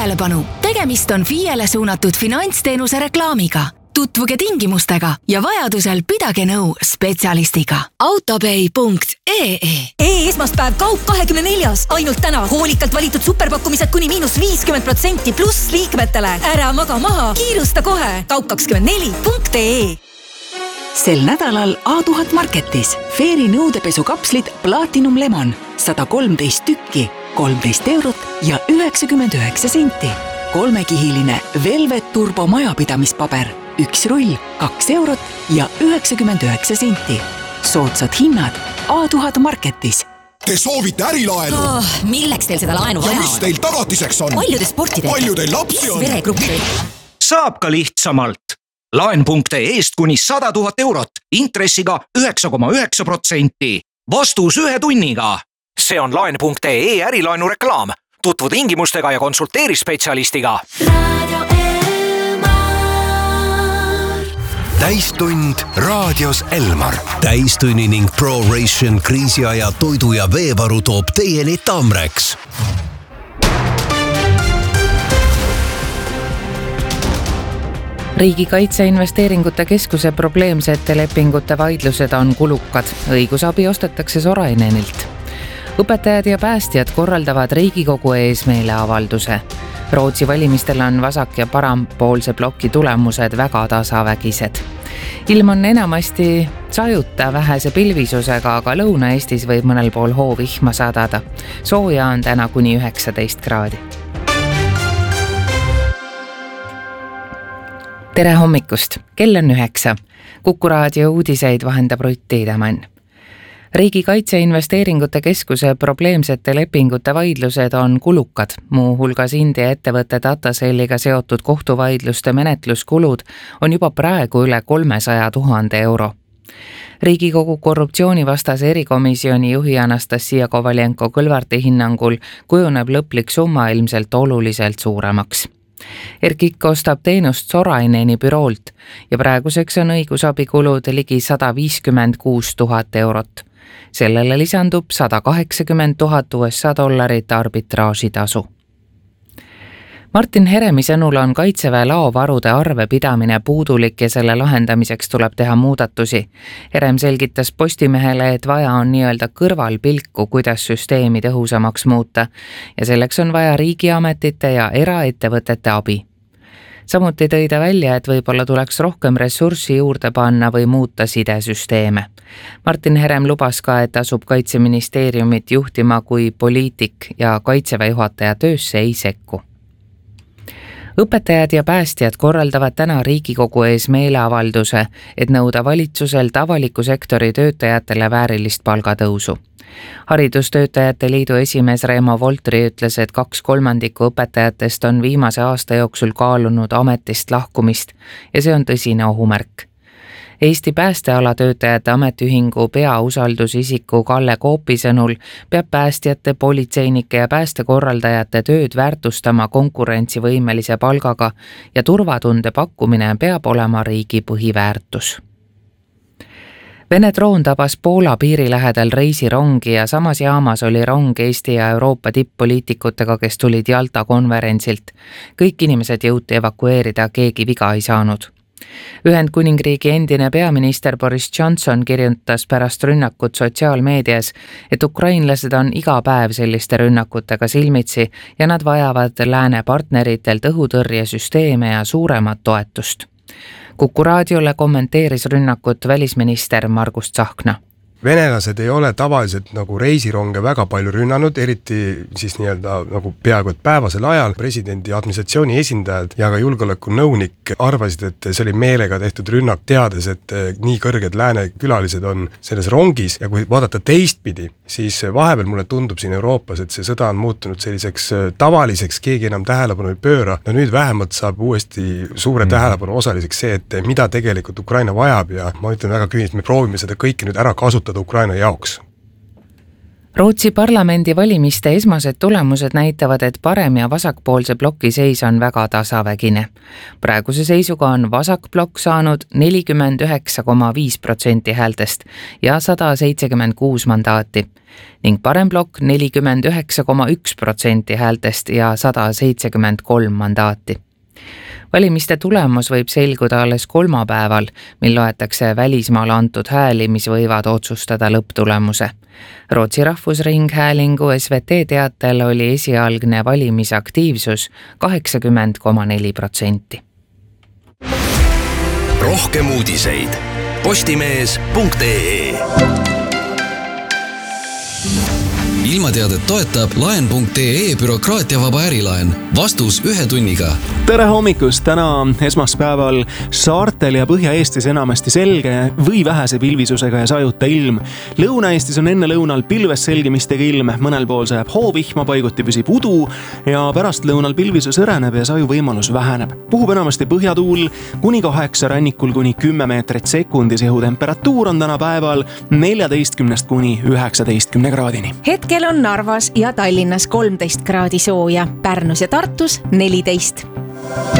Tähelepanu! Tegemist on FIE-le suunatud finantsteenuse reklaamiga. Tutvuge tingimustega ja vajadusel pidage nõu spetsialistiga. Autopay.ee E-esmaspäev Kaup 24. Ainult täna hoolikalt valitud superpakkumised kuni -50% pluss liikmetele. Ära maga maha, kiirusta kohe. Kaup24.ee Sel nädalal A1000 Marketis Fairy nõudepesukapslid Platinum Lemon 113 tükki, 13 eurot ja 99 senti. 3-kihiline Velvet Turbo majapidamispaber 1 rull, 2 eurot ja 99 senti. Soodsad hinnad A1000 Marketis. Te soovite ärilaenu? Milleks teil seda laenu vaja ja mis on? teil tagatiseks on? Paljude sportidega. Palju teil lapsi on? Veregruppi. Saab ka lihtsamalt. Laen.eest kuni 100 000 eurot, intressiga 9,9%. Vastus 1 tunniga. See on Laen.ee ärilaenu reklaam. Tutvu tingimustega ja konsulteeri spetsialistiga. Täistund raadios Elmar. Täistunni ning ProRation kriisiaja toidu ja veevaru toob teieni Tamreks. Riigi Kaitseinvesteeringute Keskuse probleemsete lepingute vaidlused on kulukad. Õigusabi ostetakse Sorainenilt. Õpetajad ja päästjad korraldavad Riigikogu ees meeleavalduse. Rootsi valimistel on vasak- ja parempoolse ploki tulemused väga tasavägised. Ilm on enamasti sajuta vähese pilvisusega, aga Lõuna-Eestis võib mõnel pool hoovihma sadada. Sooja on täna kuni 19 kraadi. Tere hommikust! Kell on 9. Kuku raadio uudiseid vahendab Rutt Tiidemann. Riigi Kaitseinvesteeringute Keskuse probleemsete lepingute vaidlused on kulukad. Muu hulgas India ettevõtte Datacelliga seotud kohtuvaidluste menetluskulud on juba praegu üle 300 000 euro. Riigikogu korruptsioonivastase erikomisjoni juhi Anastasia Kovaljenko-Kõlvarti hinnangul kujuneb lõplik summa ilmselt oluliselt suuremaks. Erkik ostab teenust Soraineni büroolt ja praeguseks on õigusabikulud ligi 156 000 eurot. Sellele lisandub 180 000 USA dollarit arbitraažitasu. Martin Heremi sõnul on Kaitseväe laovarude arvepidamine puudulik ja selle lahendamiseks tuleb teha muudatusi. Herem selgitas Postimehele, et vaja on nii-öelda kõrvalpilku, kuidas süsteemi tõhusamaks muuta ja selleks on vaja riigiametite ja eraettevõtete abi. Samuti tõi ta välja, et võib-olla tuleks rohkem ressurssi juurde panna või muuta sidesüsteeme. Martin Herem lubas ka, et asub Kaitseministeeriumit juhtima kui poliitik ja Kaitseväe juhataja töösse ei sekku. Õpetajad ja päästjad korraldavad täna Riigikogu ees meeleavalduse, et nõuda valitsuselt avaliku sektori töötajatele väärilist palgatõusu. Haridustöötajate liidu esimees Reemo Voltri ütles, et 2/3 õpetajatest on viimase aasta jooksul kaalunud ametist lahkumist ja see on tõsine ohumärk. Eesti päästealatöötajate ametiühingu peausaldusisiku Kalle Koopi sõnul peab päästjate, politseinike ja päästekorraldajate tööd väärtustama konkurentsivõimelise palgaga ja turvatunde pakkumine peab olema riigi põhiväärtus. Vene droon tabas Poola piiri lähedal reisirongi ja samas jaamas oli rong Eesti ja Euroopa tipp-poliitikutega, kes tulid Jalta konverentsilt. Kõik inimesed jõuti evakueerida, keegi viga ei saanud. Ühendkuningriigi endine peaminister Boris Johnson kirjutas pärast rünnakut sotsiaalmeedias, et ukrainlased on iga päev selliste rünnakutega silmitsi ja nad vajavad lääne partneritelt õhutõrjesüsteeme ja suuremat toetust. Kuku raadiole kommenteeris rünnakut välisminister Margus Tsahkna. Venelased ei ole tavaliselt nagu reisironge väga palju rünnanud, eriti siis nii-öelda nagu peaaegu et päevasel ajal. Presidendi administratsiooni esindajad ja ka julgeolekunõunik arvasid, et see oli meelega tehtud rünnak, teades, et nii kõrged lääne külalised on selles rongis ja kui vaadata teistpidi, siis vahepeal mulle tundub siin Euroopas, et see sõda on muutunud selliseks tavaliseks, keegi enam tähelepanu ei pööra. Ja nüüd vähemalt saab uuesti suure tähelepanu osaliseks see, et mida tegelikult Ukraina vajab ja ma ütlen väga küüniliselt, me proovime seda kõike nüüd ära kasutada Ukraina jaoks. Rootsi parlamendi valimiste esmased tulemused näitavad, et parem- ja vasakpoolse ploki seis on väga tasavägine. Praeguse seisuga on vasakplokk saanud 49,5% häältest ja 176 mandaati ning paremplokk 49,1% häältest ja 173 mandaati. Valimiste tulemus võib selguda alles kolmapäeval, mil loetakse välismaal antud hääli, mis võivad otsustada lõpptulemuse. Rootsi Rahvusringhäälingu SVT teatel oli esialgne valimisaktiivsus 80,4%. Rohkem uudiseid postimees.ee. Ilmateadet toetab laen.ee bürokraatiavaba ärilaen. Vastus 1 tunniga. Tere hommikust! Täna esmaspäeval saartel ja Põhja-Eestis enamasti selge või vähese pilvisusega ja sajuta ilm. Lõuna-Eestis on enne lõunal pilves selgimistega ilm. Mõnel pool sajab hoovihma, paiguti püsib udu ja pärast lõunal pilvisus õreneb ja saju võimalus väheneb. Puhub enamasti põhjatuul kuni 8, rannikul kuni 10 meetrit sekundis. Õhutemperatuur on täna päeval 14 kuni 19 kraadini. Hetkel on Narvas ja Tallinnas 13 kraadi sooja, Pärnus ja Tartus 14.